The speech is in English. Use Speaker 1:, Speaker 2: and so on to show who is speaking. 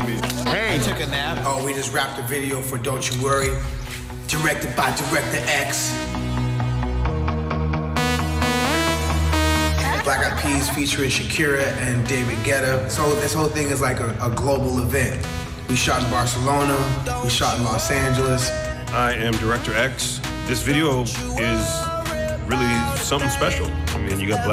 Speaker 1: Hey.
Speaker 2: I took a nap.
Speaker 3: Oh, we just wrapped a video for Don't You Worry, directed by Director X. Black Eyed Peas featuring Shakira and David Guetta. So this whole thing is like a global event. We shot in Barcelona, we shot in Los Angeles.
Speaker 4: I am Director X. This video is really something special. I mean, you got Black